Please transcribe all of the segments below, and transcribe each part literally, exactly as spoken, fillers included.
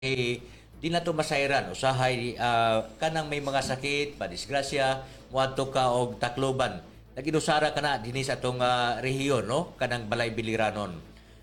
eh, di na to masayran usahay ah, kanang may mga sakit padisgrasya moadto ka og Tacloban nagidusara kana dinhi sa atong ah, rehiyon no kanang balay biliranon.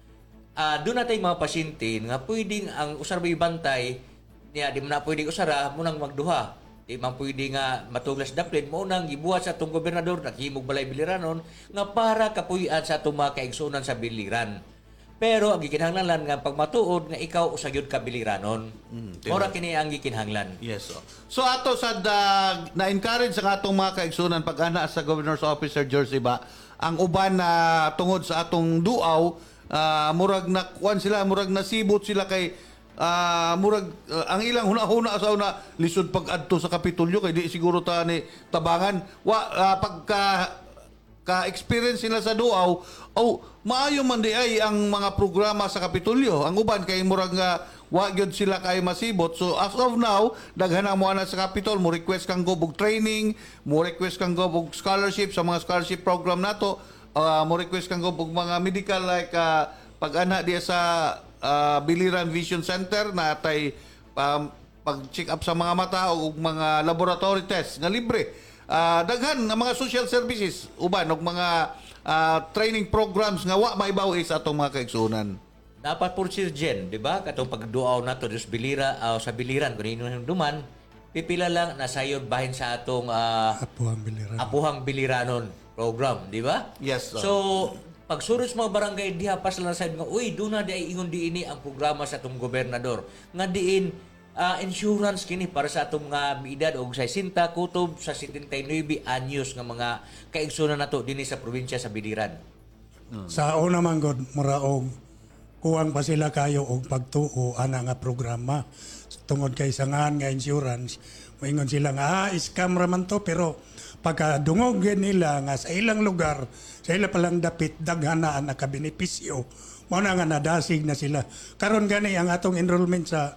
Ah doon natay mga pasyente nga pwedeng ang usarbay bantay niya di man na pwedeng usara mo nang magduha. Di man pwede nga matuglas daplin mo nang gibuhat sa atong gobernador naghimog balay biliranon nga para kapuy-an sa atong mga kaigsunan sa biliran. Pero ang gikinahanglan nga pagmatuod nga ikaw usagyod ka biliranon. Mm, Mora kini ang gikinahanglan. Yes. Oh. So ato sa da, na-encourage sa atong mga kaigsunan pag-ana sa Governor's Office Sir George Iba, ang uban na tungod sa atong duaw, ah, murag na kuan sila, murag nasibot sila kay ah, murag ah, ang ilang huna-huna sa una lisod pag-adto sa Kapitolyo kay di siguro ta ni tabangan wa ah, pagka ka-experience sila sa duaw, oh, maayo man di ay ang mga programa sa Kapitolyo. Ang uban kay murag nga wa gyud sila kay masibot. So as of now, daghan ang mo ana sa Capitol, mo request kang go og training, mo request kang go og scholarship sa mga scholarship program nato, uh, mo request kang go og mga medical like uh, pag-ana diya sa uh, Biliran Vision Center na tay um, pag-check up sa mga mata o mga laboratory tests nga libre. Uh, daghan ng mga social services uban og mga uh, training programs nga wa maibawi sa atong mga kaigsunan. Dapat po Sir Jen, di ba? Katong pagduaw nato dos bilira uh, sa biliran kun inon duman, pipila lang nasayod bahin sa atong uh, Apuhang Biliran. Apuhang Biliranon program, di ba? Yes, sir. So, pag surus mga barangay diha pas lang sa nga, uy, doon na di ay ingon diini ang programa sa atong gobernador. Nga diin ah, insurance kini para sa atong mga edad og sesenta kutob sa setenta y nueve anyos nga mga kaigsunan nato dinhi sa probinsya sa Biliran. Sa una man gud mura og kuwang pa sila kayo og pagtuo ana nga programa tungod kay sangan nga insurance moingon sila nga ah, scam ra man to pero pagka dungog gyud nila nga sa ilang lugar sa ila palang dapit daghan na ang nakabenepisyo mo na nga nadasig na sila karon gani ang atong enrollment sa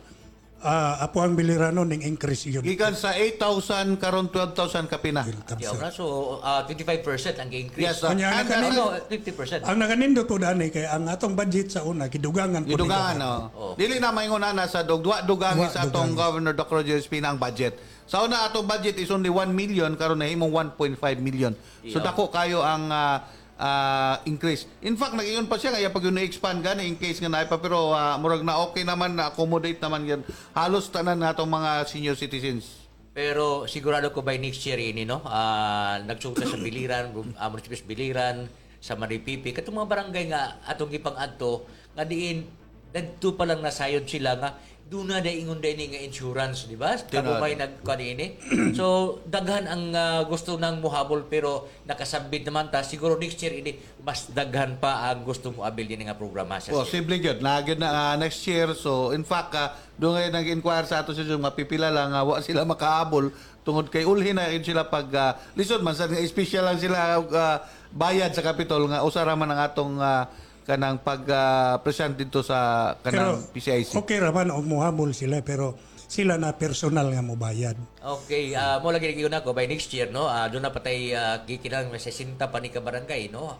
ah, Apuhang Biliranon ning increase yun. Gikan sa eight thousand karon twelve thousand kapina. Yaw na so ah, twenty-five percent ang increase. Yes, sir. Kanya And, na Ano, ano, fifty percent. Ang naganindot po dani kay ang atong budget sa una gidugangan po Gidugangan, nila. no. Oh. Dili na maingon ana sa dog duwa dugangi Duwa sa atong dugangi. Governor Doctor Roger Espina ang budget. Sa una atong budget is only one million karon na himong one point five million. So Yeah. dako kayo ang ah, ah, increase. In fact, nag-iyon pa siya nga pag yun na-expand gani in case nga na pa pero ah, murag na okay naman na accommodate naman yan. Halos tanan natong mga senior citizens. Pero sigurado ko by next year ini no, ah nagsugta sa Biliran, uh, Municipio Biliran, sa Maripipi, katong mga barangay nga atong gipang-adto nga diin dagto pa lang nasayod sila nga doon na day ingon day ni nga insurance, di ba? Kamo may nagkanini. So daghan ang ah, gusto nang muhabol pero nakasabit naman ta siguro next year ini mas daghan pa ang gusto mo abil din nga programa sa Oh, simple gyud. Nagid na ah, next year. So in fact, uh, doon ngayon nag-inquire sa ato sa mapipila lang nga wa sila makaabol tungod kay ulhin na yun sila pag ah, lisod man sa special lang sila ah, bayad sa Capitol nga usara man ang atong ah, kanang pag ah, present dito sa kanang P C I C. okay raman og muhabol sila pero sila na personal nga mobayad. Okay, ah mo lagi gyud nako by next year no. Ah doon na patay uh, gikinang sesenta pa ni ka barangay no.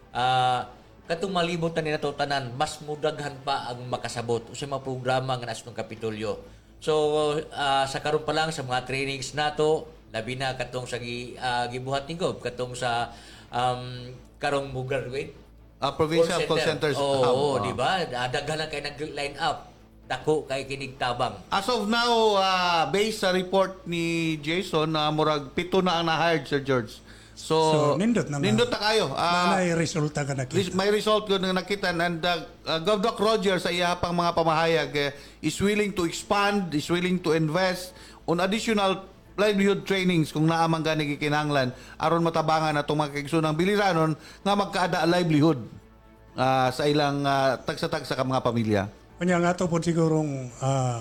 Ah katong malibot na ni nato tanan mas mudaghan pa ang makasabot sa mga programa nga nasa Kapitolyo. So ah, sa karon pa lang sa mga trainings nato labi na katong sa gi, ah, gibuhat ni Gob katong sa um, karong mo graduate Ah, provincial call centers. Oo, hub. oh, Ah. di ba? Ah, daghan lang kay nag-line up. Dako kay kinig tabang. As of now, ah, based sa report ni Jason, na murag pito na ang na-hired, Sir George. So, So, nindot na na. Nindot na kayo. Ah, Nanay resulta ka nakita. Res- may result ko na nakita and uh, uh, Gov. Doc Roger sa iya pang mga pamahayag eh, is willing to expand, is willing to invest on additional livelihood trainings kung naamang gani gikinanglan aron matabangan atong mga kaigsunang biliranon nga magkaada livelihood ah, sa ilang uh, tagsa-tagsa ka mga pamilya. Kanya nga to po sigurong ah,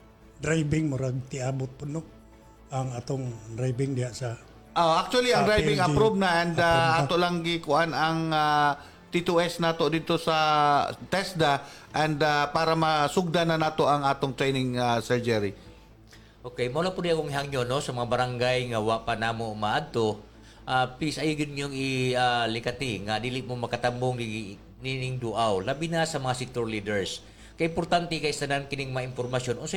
driving murag tiabot po no ang atong driving diya sa Ah, actually ang Ah, driving P L G. approved na and uh, Approved na. ato lang gikuan ang uh, T two S nato dito sa TESDA and uh, para masugdan na nato ang atong training uh, Sir Jerry. Okay, mo lang po di akong hangyo no sa mga barangay nga wa pa namo maadto. Ah, please ayo gyud niyong i-likati nga dili mo makatambong ni nining duaw labi na sa mga sector leaders kay importante kay tanan kining mga impormasyon. Unsa